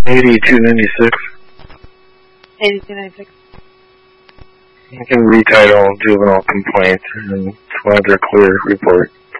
8296. 8296. You can retitle juvenile complaints and file their clear report.